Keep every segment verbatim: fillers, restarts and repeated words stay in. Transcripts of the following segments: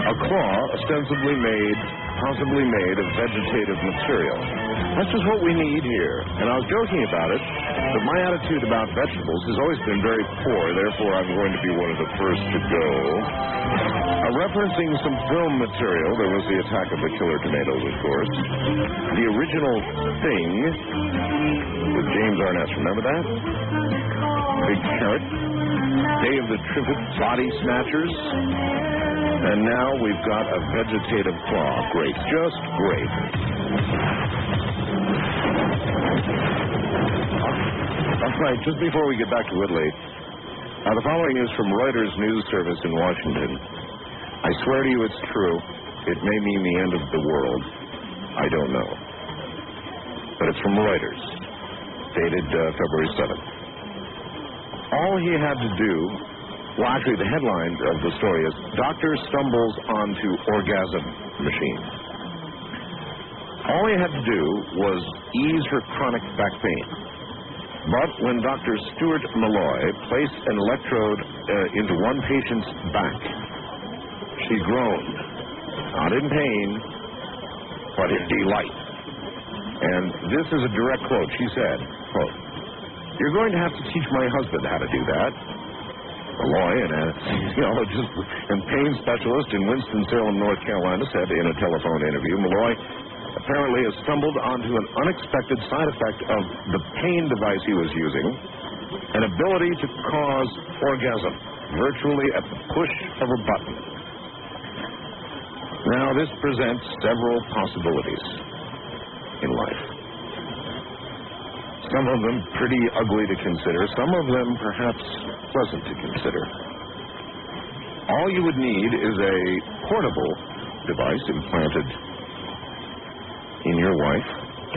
A claw ostensibly made, possibly made of vegetative material. That's just what we need here. And I was joking about it, but my attitude about vegetables has always been very poor, therefore I'm going to be one of the first to go. Uh, referencing some film material, there was the attack of the killer tomatoes, of course. The original Thing with James Arness, remember that? Big Carrot. Day of the Trivet Body Snatchers. And now we've got a vegetative claw. Great. Just great. All right, just before we get back to Whitley, uh, the following is from Reuters News Service in Washington. I swear to you it's true. It may mean the end of the world. I don't know. But it's from Reuters, dated uh, February seventh. All he had to do, well, actually, the headline of the story is, Doctor Stumbles Onto Orgasm Machine. All he had to do was ease her chronic back pain. But when Doctor Stuart Malloy placed an electrode uh, into one patient's back, she groaned, not in pain, but in delight. And this is a direct quote. She said, quote, "You're going to have to teach my husband how to do that." Malloy, an anesthesiologist and pain specialist in Winston-Salem, North Carolina, said in a telephone interview, Malloy apparently has stumbled onto an unexpected side effect of the pain device he was using, an ability to cause orgasm virtually at the push of a button. Now, this presents several possibilities in life. Some of them pretty ugly to consider, some of them perhaps pleasant to consider. All you would need is a portable device implanted in your wife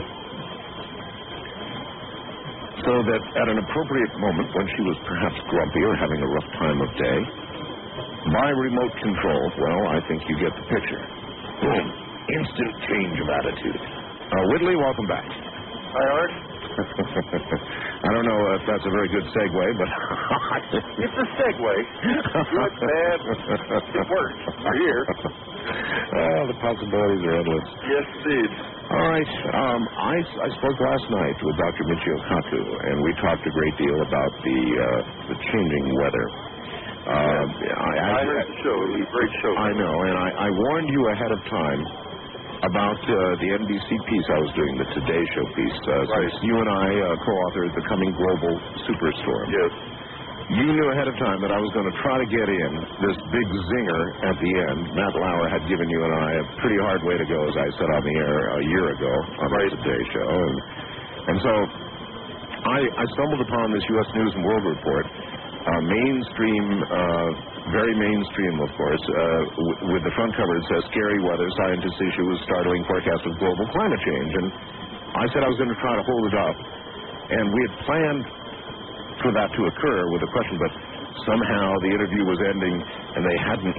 so that at an appropriate moment when she was perhaps grumpy or having a rough time of day, by remote control, well, I think you get the picture. Boom. Instant change of attitude. Uh, Whitley, welcome back. Hi, Art. I don't know if that's a very good segue, but... It's a segue. Good, bad. It works. We're here. Oh, the possibilities are endless. Yes, indeed. All right. Um, I, I spoke last night with Doctor Michio Kaku, and we talked a great deal about the, uh, the changing weather. Uh, I, I, I heard the show. It was a great show. I know, and I, I warned you ahead of time about uh, the N B C piece I was doing, the Today Show piece, uh, right. since you and I uh, co-authored The Coming Global Superstorm. Yes. You knew ahead of time that I was going to try to get in this big zinger at the end. Matt Lauer had given you and I a pretty hard way to go, as I said on the air a year ago on right. the Today Show. And, and so I, I stumbled upon this U S News and World Report, uh, mainstream, uh, very mainstream, of course, uh, w- with the front cover that says, "Scary weather, scientists issue a startling forecast of global climate change." And I said I was going to try to hold it up. And we had planned for that to occur with a question, but somehow the interview was ending and they hadn't